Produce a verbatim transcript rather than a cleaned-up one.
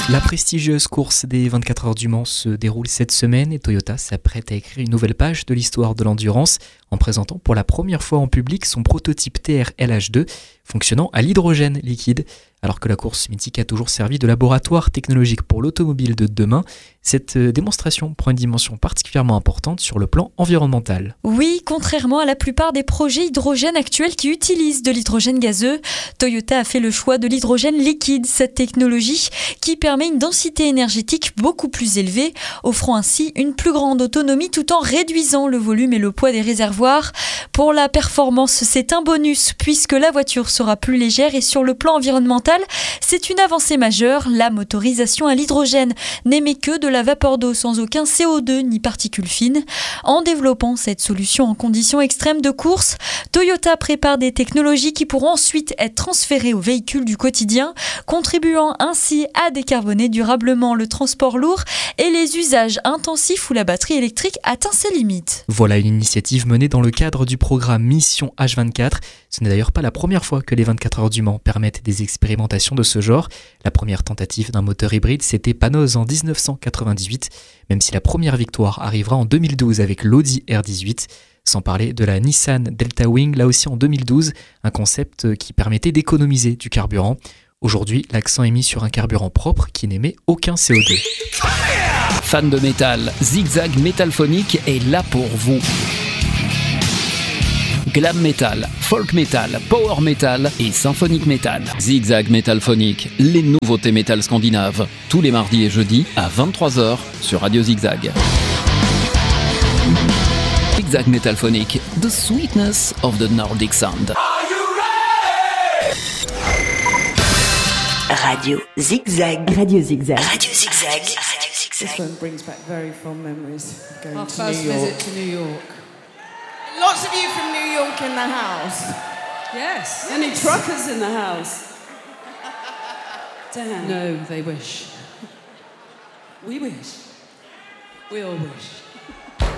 La prestigieuse course des vingt-quatre heures du Mans se déroule cette semaine et Toyota s'apprête à écrire une nouvelle page de l'histoire de l'endurance en présentant pour la première fois en public son prototype T R L H deux fonctionnant à l'hydrogène liquide. Alors que la course mythique a toujours servi de laboratoire technologique pour l'automobile de demain, cette démonstration prend une dimension particulièrement importante sur le plan environnemental. Oui, contrairement à la plupart des projets hydrogène actuels qui utilisent de l'hydrogène gazeux, Toyota a fait le choix de l'hydrogène liquide, cette technologie qui permet une densité énergétique beaucoup plus élevée, offrant ainsi une plus grande autonomie tout en réduisant le volume et le poids des réservoirs. Pour la performance, c'est un bonus puisque la voiture sera plus légère et sur le plan environnemental, c'est une avancée majeure. La motorisation à l'hydrogène n'émet que de la vapeur d'eau sans aucun C O deux ni particules fines. En développant cette solution en conditions extrêmes de course, Toyota prépare des technologies qui pourront ensuite être transférées aux véhicules du quotidien, contribuant ainsi à décarboner durablement le transport lourd et les usages intensifs où la batterie électrique atteint ses limites. Voilà une initiative menée dans le cadre du programme Mission H vingt-quatre. Ce n'est d'ailleurs pas la première fois que les vingt-quatre heures du Mans permettent des expérimentations de ce genre. La première tentative d'un moteur hybride, c'était Panoz en dix-neuf cent quatre-vingt-dix-huit, même si la première victoire arrivera en deux mille douze avec l'Audi R dix-huit. Sans parler de la Nissan Delta Wing, là aussi en deux mille douze, un concept qui permettait d'économiser du carburant. Aujourd'hui, l'accent est mis sur un carburant propre qui n'émet aucun C O deux. Fan de métal, Zigzag Metalphonique est là pour vous. Glam metal, folk metal, power metal et symphonique metal. Zigzag Metalphonique, les nouveautés métal scandinaves. Tous les mardis et jeudis à vingt-trois heures sur Radio Zigzag. Zigzag Metalphonique, the sweetness of the Nordic sound. Radio Zigzag. Radio Zigzag. Radio Zigzag. Radio Zigzag. This one brings back very fond memories of going Our to first New York. visit to New York. Lots of you from New York in the house. Yes. Any truckers in the house? Damn. No, they wish. We wish. We all wish.